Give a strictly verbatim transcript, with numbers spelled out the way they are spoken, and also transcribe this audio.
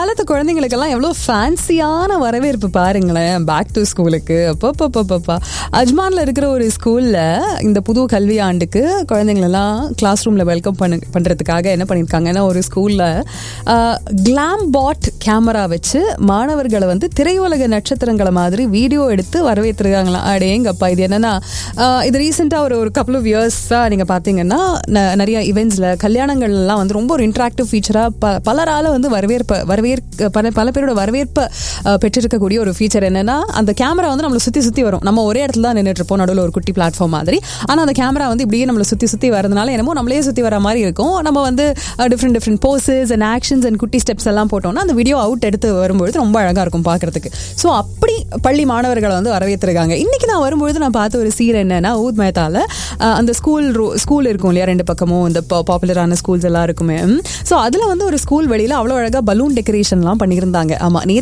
காலத்து குழந்தைங்களுக்கெல்லாம் எவ்வளோ ஃபேன்சியான வரவேற்பு பாருங்களேன் பேக் டு ஸ்கூலுக்கு. அப்பப்பப்பப்பா அஜ்மானில் இருக்கிற ஒரு ஸ்கூலில் இந்த புது கல்வி ஆண்டுக்கு குழந்தைங்களெல்லாம் கிளாஸ் ரூமில் வெல்கம் பண்ண பண்ணுறதுக்காக என்ன பண்ணியிருக்காங்கன்னா, ஒரு ஸ்கூலில் கிளாம் பாட் கேமரா வச்சு மாணவர்களை வந்து திரையுலக நட்சத்திரங்களை மாதிரி வீடியோ எடுத்து வரவேற்றுருக்காங்களாம். அடேங்கப்பா, இது என்னன்னா இது ரீசெண்டாக ஒரு ஒரு கப்புள் ஆஃப் இயர்ஸாக நீங்கள் பார்த்தீங்கன்னா நிறைய இவெண்ட்ஸில் கல்யாணங்கள்லாம் வந்து ரொம்ப ஒரு இன்ட்ராக்டிவ் ஃபீச்சராக ப பலரால் வந்து வரவேற்ப வரவேற்ப பல பல பேரோட வரவேற்பை பெற்றிருக்கக்கூடிய ஒரு ஃபீச்சர் என்னன்னா, அந்த கேமரா வந்து நம்மளை சுற்றி சுற்றி வரும். நம்ம ஒரே இடத்துல தான் நின்றுட்டு இருப்போம், நடுவில் ஒரு குட்டி பிளாட்ஃபார்ம் மாதிரி. ஆனால் அந்த கேமரா வந்து இப்படியே நம்மளை சுற்றி சுற்றி வரதுனால என்னமோ நம்மளே சுற்றி வர மாதிரி இருக்கும். நம்ம வந்து different different poses and actions and குட்டி ஸ்டெப்ஸ் எல்லாம் போட்டோம்னா அந்த வீடியோ அவுட் எடுத்து வரும்பொழுது ரொம்ப அழகாக இருக்கும் பார்க்கறதுக்கு. ஸோ அப்படி பள்ளி மாணவர்களை வந்து வரவேற்றிருக்காங்க. இன்னைக்கு நான் வரும்பொழுது நான் பார்த்த ஒரு சீர் என்னன்னா, ஊத் மேத்தால அந்த ஸ்கூல் ஸ்கூல் இருக்கும் இல்லையா, ரெண்டு பக்கமும் இந்த பாப்புலரான ஸ்கூல்ஸ் எல்லாம் இருக்குமே. ஸோ அதில் வந்து ஒரு ஸ்கூல் வெளியில் அவ்வளோ அழகாக பலூன் டெக்கரேஷன்லாம் பண்ணியிருந்தாங்க. ஆமாம்,